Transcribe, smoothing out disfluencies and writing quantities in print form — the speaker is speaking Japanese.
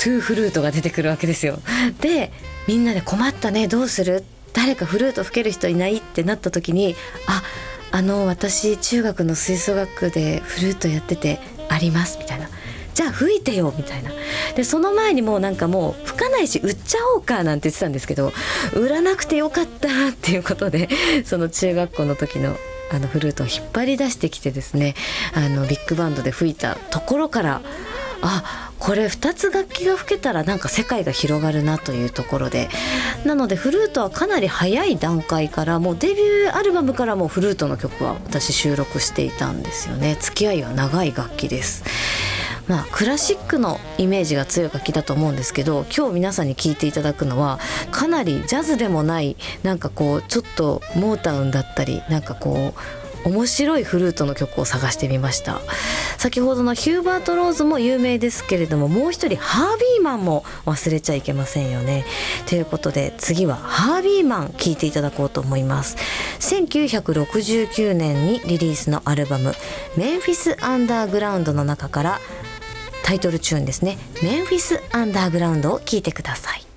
トゥーフルートが出てくるわけですよ。でみんなで困ったね、どうする、誰かフルート吹ける人いないってなった時に、私中学の吹奏楽でフルートやっててありますみたいな、じゃあ吹いてよみたいな。でその前にもうなんかもう吹かないし売っちゃおうかなんて言ってたんですけど、売らなくてよかったっていうことで、その中学校の時のフルートを引っ張り出してきてですね、ビッグバンドで吹いたところから、これ2つ楽器が吹けたらなんか世界が広がるなというところで、なのでフルートはかなり早い段階から、もうデビューアルバムからもフルートの曲は私収録していたんですよね。付き合いは長い楽器です。クラシックのイメージが強い楽器だと思うんですけど、今日皆さんに聴いていただくのはかなりジャズでもない、なんかこうちょっとモータウンだったり、なんかこう面白いフルートの曲を探してみました。先ほどのヒューバート・ローズも有名ですけれども、もう一人ハービーマンも忘れちゃいけませんよね。ということで次はハービーマン聴いていただこうと思います。1969年にリリースのアルバムメンフィス・アンダーグラウンドの中からタイトルチューンですね、メンフィス・アンダーグラウンドを聴いてください。